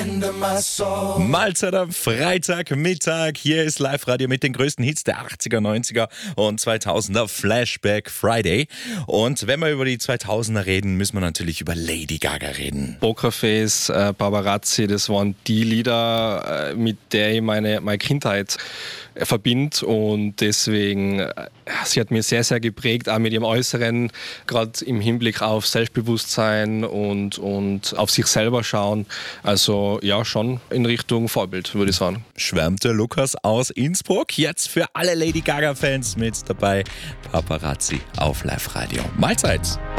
Mahlzeit am Freitagmittag. Hier ist Live-Radio mit den größten Hits der 80er, 90er und 2000er Flashback Friday. Und wenn wir über die 2000er reden, müssen wir natürlich über Lady Gaga reden. Pokerface, Paparazzi, das waren die Lieder, mit der ich meine Kindheit verbinde. Und deswegen, sie hat mich sehr, sehr geprägt, auch mit ihrem Äußeren, gerade im Hinblick auf Selbstbewusstsein und auf sich selber schauen. Also ja, schon in Richtung Vorbild, würde ich sagen. Schwärmt der Lukas aus Innsbruck. Jetzt für alle Lady Gaga-Fans mit dabei Paparazzi auf Live-Radio. Mahlzeit!